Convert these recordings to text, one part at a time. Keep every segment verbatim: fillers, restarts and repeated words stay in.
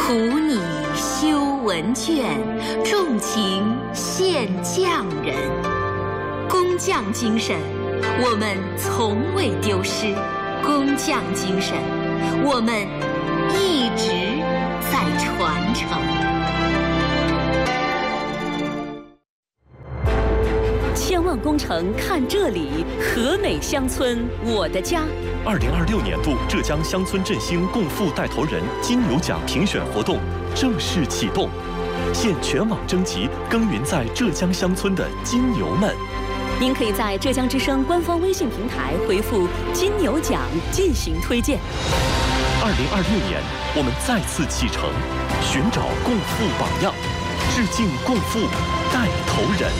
图拟修文卷，重情献匠人。工匠精神，我们从未丢失；工匠精神，我们一直在传承。 千万工程看这里，和美乡村我的家。 二零二六年度浙江乡村振兴共富带头人金牛奖评选活动正式启动，现全网征集耕耘在浙江乡村的金牛们。 您可以在浙江之声官方微信平台回复“金牛奖”进行推荐。 二零二六年，我们再次启程，寻找共富榜样，致敬共富带头人。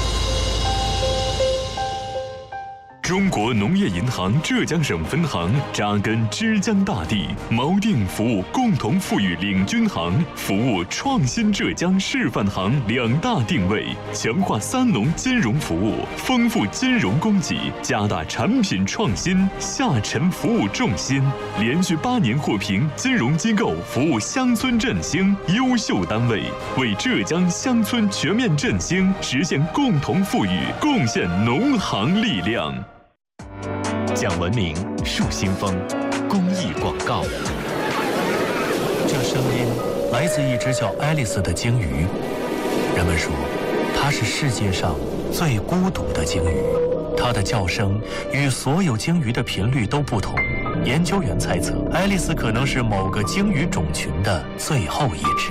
中国农业银行浙江省分行扎根之江大地，锚定服务共同富裕领军行、服务创新浙江示范行两大定位，强化三农金融服务，丰富金融供给，加大产品创新，下沉服务重心，连续八年获评金融机构服务乡村振兴优秀单位，为浙江乡村全面振兴实现共同富裕贡献农行力量。 讲文明，树新风，公益广告。 这声音来自一只叫爱丽丝的鲸鱼。人们说，它是世界上最孤独的鲸鱼。它的叫声与所有鲸鱼的频率都不同。研究员猜测，爱丽丝可能是某个鲸鱼种群的最后一只。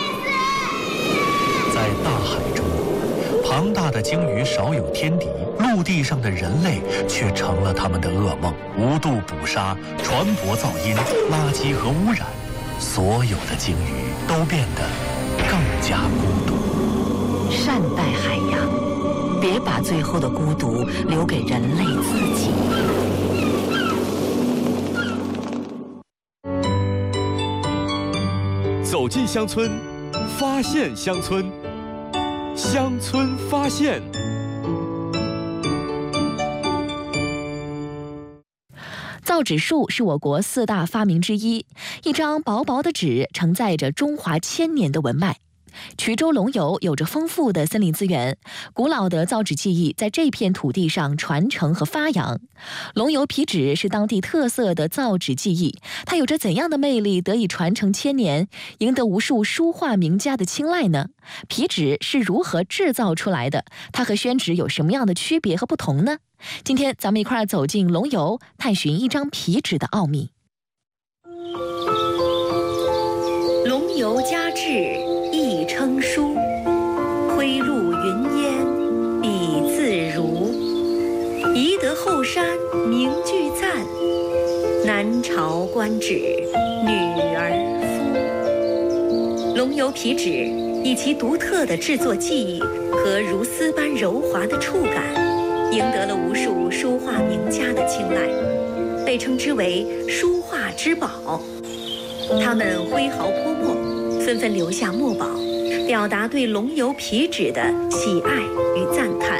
在大海中，庞大的鲸鱼少有天敌。陆地上的人类却成了他们的噩梦，无度捕杀、船舶噪音、垃圾和污染，所有的鲸鱼都变得更加孤独。 善待海洋，别把最后的孤独留给人类自己。 走进乡村，发现乡村，乡村发现。 造纸术是我国四大发明之一，一张薄薄的纸承载着中华千年的文脉。衢州龙游有着丰富的森林资源，古老的造纸技艺在这片土地上传承和发扬。龙游皮纸是当地特色的造纸技艺，它有着怎样的魅力得以传承千年，赢得无数书画名家的青睐呢？皮纸是如何制造出来的？它和宣纸有什么样的区别和不同呢？今天咱们一块儿走进龙游，探寻一张皮纸的奥秘。 龙游佳制亦称书，挥露云烟笔自如。宜得后山名俱赞，南朝官纸女儿夫。龙游皮纸以其独特的制作技艺和如丝般柔滑的触感，赢得了无数书画名家的青睐，被称之为书画之宝。他们挥毫泼墨，纷纷留下墨宝，表达对龙游皮纸的喜爱与赞叹。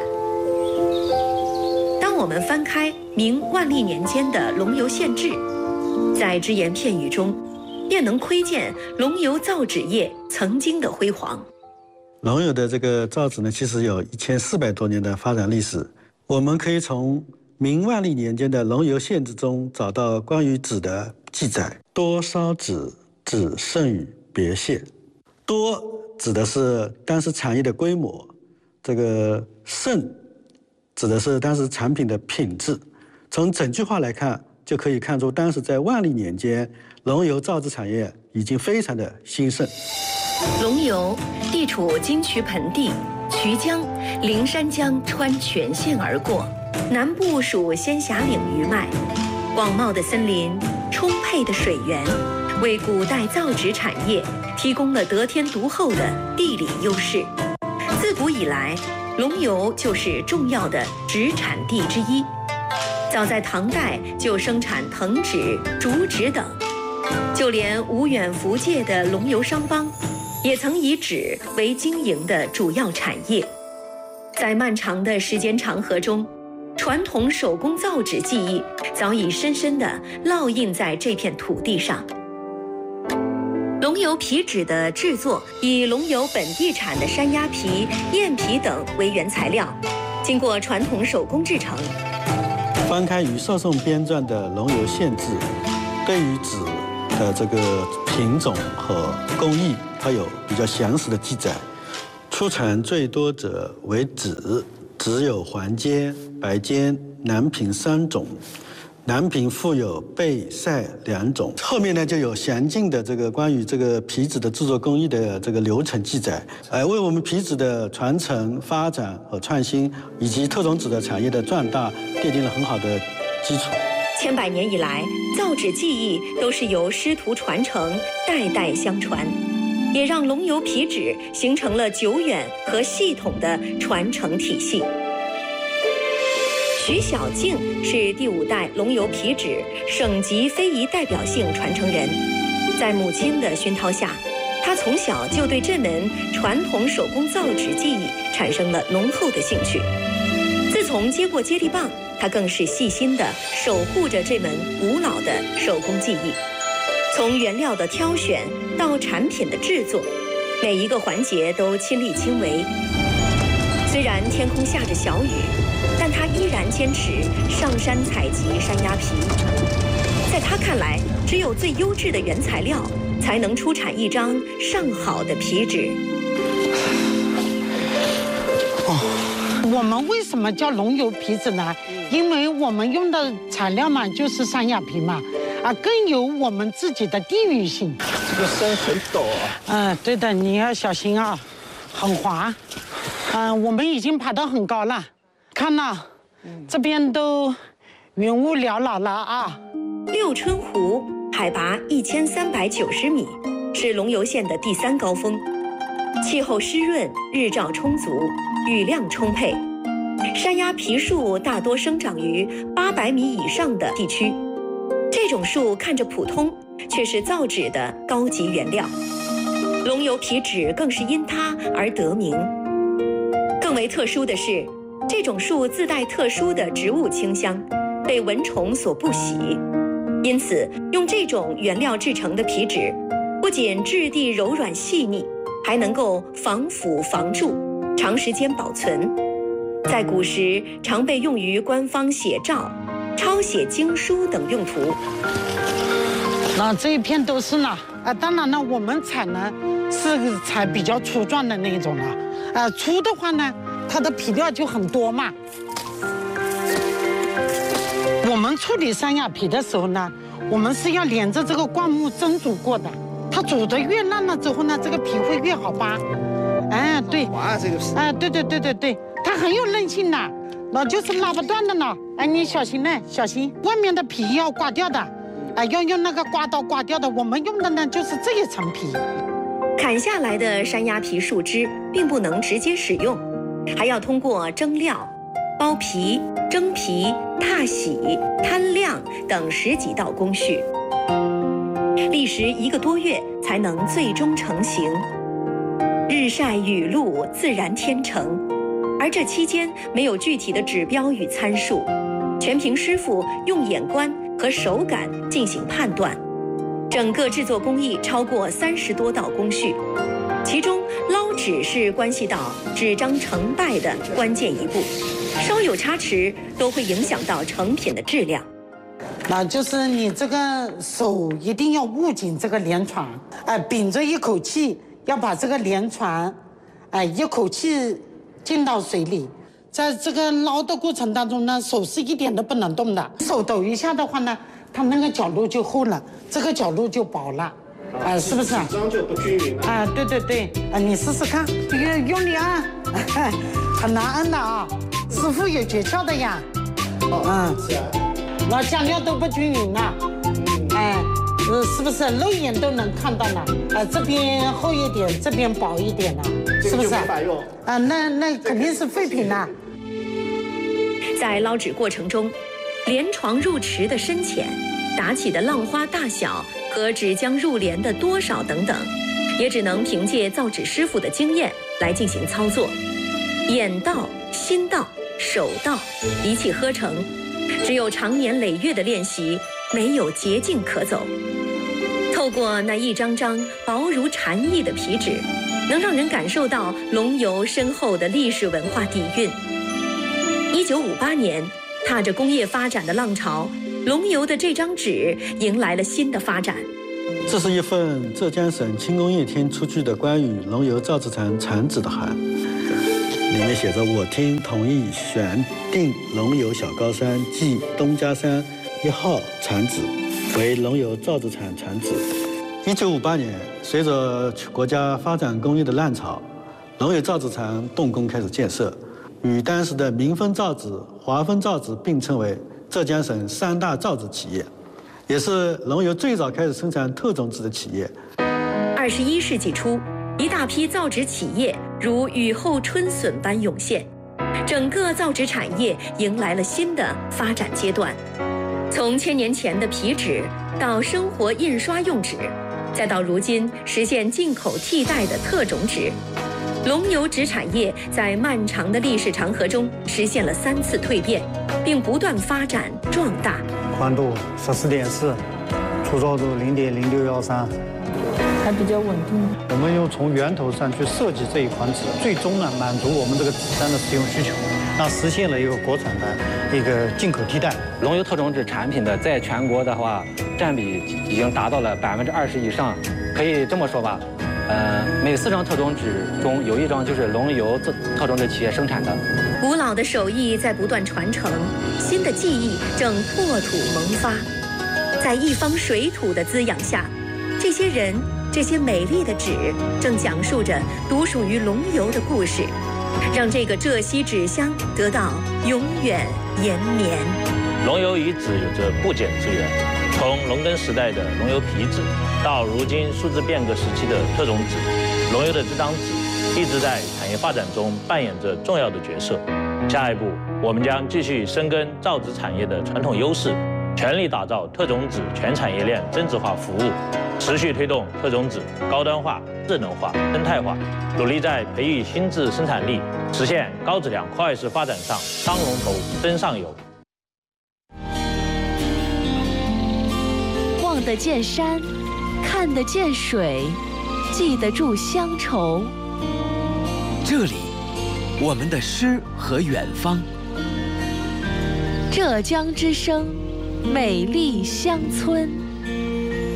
当我们翻开明万历年间的龙游县志，在只言片语中便能窥见龙游造纸业曾经的辉煌。 龙游的这个造纸呢，其实有一千四百多年的发展历史。我们可以从明万历年间的龙游县志中找到关于纸的记载。多烧纸，纸胜于别县。多指的是当时产业的规模，这个胜指的是当时产品的品质。从整句话来看，就可以看出当时在万历年间，龙游造纸产业已经非常的兴盛。 龙游地处金渠盆地，衢江、灵山江穿全县而过，南部属仙霞岭余脉，广袤的森林，充沛的水源，为古代造纸产业提供了得天独厚的地理优势。自古以来，龙游就是重要的纸产地之一。早在唐代就生产藤纸、竹纸等，就连无远弗届的龙游商帮，也曾以纸为经营的主要产业。在漫长的时间长河中，传统手工造纸技艺早已深深地烙印在这片土地上。 龙油皮纸的制作以龙油本地产的山鸭皮、燕皮等为原材料，经过传统手工制成。 翻开与受宋编撰的龙油县志，对于纸的这个品种和工艺，它有比较详实的记载。出产最多者为纸，只有黄笺、白笺、南平三种。南平附有贝晒两种，后面呢就有详尽的这个关于这个皮纸的制作工艺的这个流程记载，呃，为我们皮纸的传承、发展和创新，以及特种纸的产业的壮大奠定了很好的基础。 千百年以来，造纸技艺都是由师徒传承、代代相传，也让龙油皮纸形成了久远和系统的传承体系。徐小静是第五代龙油皮纸省级非遗代表性传承人，在母亲的熏陶下，她从小就对这门传统手工造纸技艺产生了浓厚的兴趣。自从接过接力棒，她更是细心地守护着这门古老的手工技艺。从原料的挑选到产品的制作，每一个环节都亲力亲为。虽然天空下着小雨，但他依然坚持上山采集山鸭皮。在他看来，只有最优质的原材料，才能出产一张上好的皮纸。 哦，我们为什么叫龙油皮纸呢？因为我们用的材料嘛，就是山鸭皮嘛，啊，更有我们自己的地域性。 这个山很陡啊。 嗯，对的，你要小心啊，很滑。嗯，我们已经爬得很高了。看呐，这边都云雾缭绕了啊！ 六春湖海拔一千三百九十米，是龙游县的第三高峰，气候湿润，日照充足，雨量充沛。山鸭皮树大多生长于八百米以上的地区，这种树看着普通，却是造纸的高级原料。龙油皮纸更是因它而得名。更为特殊的是，这种树自带特殊的植物清香，被蚊虫所不喜，因此用这种原料制成的皮纸，不仅质地柔软细腻，还能够防腐防蛀，长时间保存。在古时，常被用于官方写照、抄写经书等用途。 那这一片都是呢，啊，当然了，我们采呢是采比较粗壮的那一种了，啊，粗的话呢，它的皮料就很多嘛。我们处理山鸭皮的时候呢，我们是要连着这个灌木蒸煮过的，它煮得越烂了之后呢，这个皮会越好扒。哎，对， 滑这个是， 哎，对对对对对，它很有韧性的，那就是拉不断的呢。哎，你小心呢，小心，外面的皮要刮掉的，哎，要用那个刮刀刮掉的。我们用的呢就是这一层皮。 砍下来的山鸭皮树枝并不能直接使用，还要通过蒸料、剥皮、蒸皮、踏洗、摊晾等十几道工序，历时一个多月才能最终成型。日晒雨露，自然天成，而这期间没有具体的指标与参数，全凭师傅用眼观和手感进行判断。整个制作工艺超过三十多道工序，其中捞纸是关系到纸张成败的关键一步，稍有差池都会影响到成品的质量。 那就是你这个手一定要握紧这个连床，哎，屏着一口气，要把这个连床，哎，一口气进到水里。在这个捞的过程当中呢，手是一点都不能动的，手抖一下的话呢，它那个角度就厚了，这个角度就薄了，啊，是不是？ 纸张就不均匀了。 啊，对对对，啊，你试试看，用用力按，很难按的啊，师傅有诀窍的呀。 嗯，是啊。 那酱料都不均匀了，哎，呃，是不是肉眼都能看到了？啊，这边厚一点，这边薄一点了，是不是？ 没法用。 啊，那那肯定是废品了。 在捞纸过程中，连床入池的深浅、打起的浪花大小和纸浆入帘的多少等等，也只能凭借造纸师傅的经验来进行操作。眼到、心到、手到，一气呵成。只有长年累月的练习，没有捷径可走。透透过那一张张薄如蝉翼的皮纸，能让人感受到龙游深厚的历史文化底蕴。一九五八年，踏着工业发展的浪潮，龙游的这张纸迎来了新的发展。 这是一份浙江省轻工业厅出具的关于龙游造纸厂产纸的函，里面写着：我厅同意选定龙游小高山即东家山一号产纸为龙游造纸厂产纸。一九五八年，随着国家发展工业的浪潮，龙游造纸厂动工开始建设，与当时的民丰造纸、华丰造纸并称为浙江省三大造纸企业，也是龙游最早开始生产特种纸的企业。 二十一世纪初，一大批造纸企业如雨后春笋般涌现，整个造纸产业迎来了新的发展阶段。从千年前的皮纸到生活印刷用纸，再到如今实现进口替代的特种纸，龙游纸产业在漫长的历史长河中实现了三次蜕变，并不断发展壮大。 宽度十四点四，粗糙度零点零六幺三， 还比较稳定。 我们又从源头上去设计这一款纸，最终呢满足我们这个纸张的使用需求，那实现了一个国产的一个进口替代。 龙游特种纸产品的在全国的话占比已经达到了百分之二十以上，可以这么说吧。呃，每四张特种纸中有一张就是龙游特种纸企业生产的。 古老的手艺在不断传承，新的技艺正破土萌发。在一方水土的滋养下，这些人、这些美丽的纸正讲述着独属于龙游的故事，让这个浙西纸乡得到永远延绵。 龙游遗址有着不减之缘，从农耕时代的龙游皮纸，到如今数字变革时期的特种纸，龙游的这张纸一直在产业发展中扮演着重要的角色。下一步，我们将继续深耕造纸产业的传统优势，全力打造特种纸全产业链增值化服务，持续推动特种纸高端化、智能化、生态化，努力在培育新质生产力、实现高质量跨越式发展上当龙头、争上游。 望得见山，看得见水，记得住乡愁。 这里，我们的诗和远方。 浙江之声，美丽乡村。